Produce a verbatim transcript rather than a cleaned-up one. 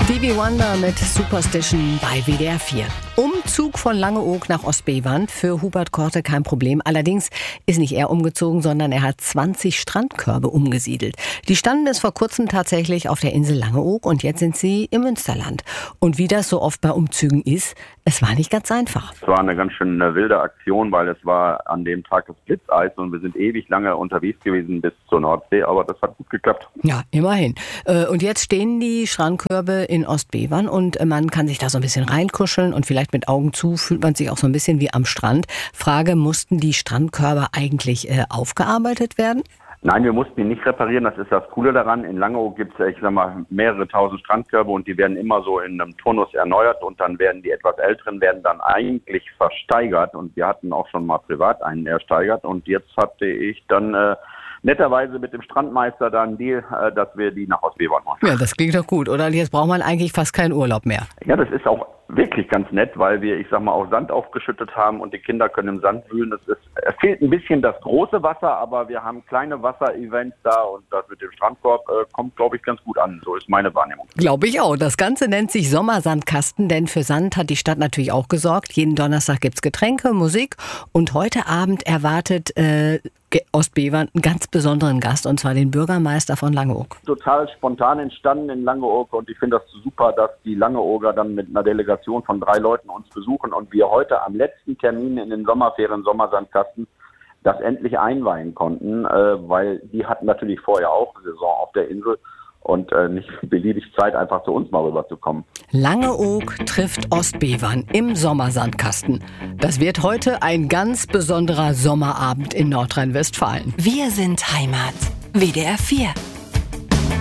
Stevie Wonder mit Superstition bei W D R vier. Umzug von Langeoog nach Ostbevern für Hubert Korte kein Problem. Allerdings ist nicht er umgezogen, sondern er hat zwanzig Strandkörbe umgesiedelt. Die standen bis vor kurzem tatsächlich auf der Insel Langeoog und jetzt sind sie im Münsterland. Und wie das so oft bei Umzügen ist, es war nicht ganz einfach. Es war eine ganz schön wilde Aktion, weil es war an dem Tag das Blitzeis und wir sind ewig lange unterwegs gewesen bis zur Nordsee, aber das hat gut geklappt. Ja, immerhin. Und jetzt stehen die Strandkörbe in Ostbevern und man kann sich da so ein bisschen reinkuscheln und vielleicht mit Augen zu fühlt man sich auch so ein bisschen wie am Strand. Frage, mussten die Strandkörbe eigentlich äh, aufgearbeitet werden? Nein, wir mussten die nicht reparieren, das ist das Coole daran. In Langeoog gibt es, ich sag mal, mehrere tausend Strandkörbe und die werden immer so in einem Turnus erneuert und dann werden die etwas älteren werden dann eigentlich versteigert und wir hatten auch schon mal privat einen ersteigert und jetzt hatte ich dann äh, netterweise mit dem Strandmeister dann einen Deal, äh, dass wir die nach Ostbevern machen. Ja, das klingt doch gut, oder? Jetzt braucht man eigentlich fast keinen Urlaub mehr. Ja, das ist auch wirklich ganz nett, weil wir, ich sag mal, auch Sand aufgeschüttet haben und die Kinder können im Sand wühlen. Es, ist, es fehlt ein bisschen das große Wasser, aber wir haben kleine Wasserevents da und das mit dem Strandkorb äh, kommt, glaube ich, ganz gut an. So ist meine Wahrnehmung. Glaube ich auch. Das Ganze nennt sich Sommersandkasten, denn für Sand hat die Stadt natürlich auch gesorgt. Jeden Donnerstag gibt's Getränke, Musik und heute Abend erwartet äh, Ostbevern einen ganz besonderen Gast, und zwar den Bürgermeister von Langeoog. Total spontan entstanden in Langeoog und ich finde das super, dass die Langeooger dann mit einer Delegation von drei Leuten uns besuchen und wir heute am letzten Termin in den Sommerferien Sommersandkasten das endlich einweihen konnten, äh, weil die hatten natürlich vorher auch Saison auf der Insel und äh, nicht beliebig Zeit, einfach zu uns mal rüberzukommen. Langeoog trifft Ostbevern im Sommersandkasten. Das wird heute ein ganz besonderer Sommerabend in Nordrhein-Westfalen. Wir sind Heimat. W D R vier.